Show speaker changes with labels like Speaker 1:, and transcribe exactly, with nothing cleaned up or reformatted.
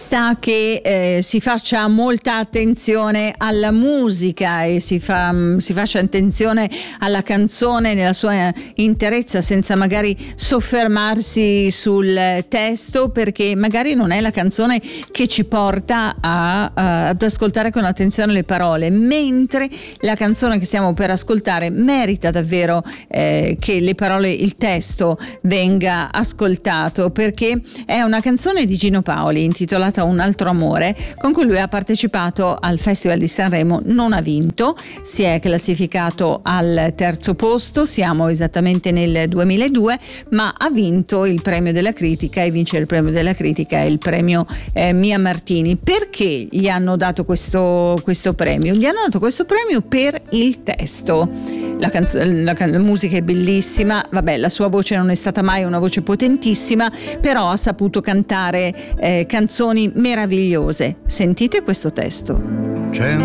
Speaker 1: sta che eh, si faccia molta attenzione alla musica e si, fa, si faccia attenzione alla canzone nella sua interezza, senza magari soffermarsi sul testo, perché magari non è la canzone che ci porta a, a, ad ascoltare con attenzione le parole, mentre la canzone che stiamo per ascoltare merita davvero eh, che le parole, il testo venga ascoltato, perché è una canzone di Gino Paoli intitolata Un altro amore, con cui lui ha partecipato al Festival di Sanremo, non ha vinto, si è classificato al terzo posto, siamo esattamente nel duemiladue, ma ha vinto il premio della critica, e vincere il premio della critica è il premio eh, Mia Martini. Perché gli hanno dato questo, questo premio? Gli hanno dato questo premio per il testo. La, canzo- la, can- la musica è bellissima, vabbè, la sua voce non è stata mai una voce potentissima, però ha saputo cantare eh, canzoni meravigliose. Sentite questo testo.
Speaker 2: C'è